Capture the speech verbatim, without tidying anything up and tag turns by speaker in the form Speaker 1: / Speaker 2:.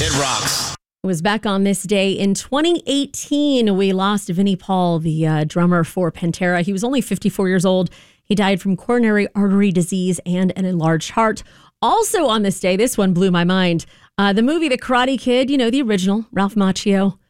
Speaker 1: It rocks.
Speaker 2: It was back on this day in twenty eighteen. We lost Vinnie Paul, the uh, drummer for Pantera. He was only fifty-four years old. He died from coronary artery disease and an enlarged heart. Also on this day, this one blew my mind. Uh, the movie The Karate Kid, you know, the original, Ralph Macchio,